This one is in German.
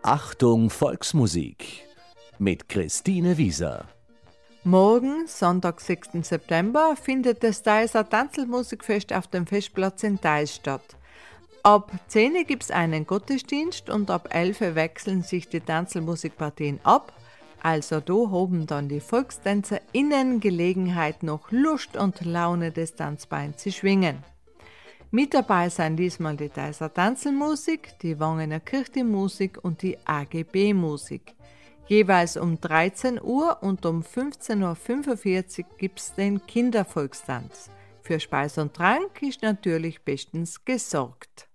Achtung Volksmusik mit Christine Wieser. Morgen, Sonntag, 6. September, findet das Deiser Tanzelmusikfest auf dem Festplatz in Deis statt. Ab 10 Uhr gibt es einen Gottesdienst und ab 11 Uhr wechseln sich die Tanzelmusikpartien ab. Also da haben dann die VolkstänzerInnen Gelegenheit, noch Lust und Laune des Tanzbeins zu schwingen. Mit dabei sind diesmal die Deiser Tanzelmusik, die Wangener Kirchenmusik und die AGB-Musik. Jeweils um 13 Uhr und um 15.45 Uhr gibt es den Kindervolkstanz. Für Speis und Trank ist natürlich bestens gesorgt.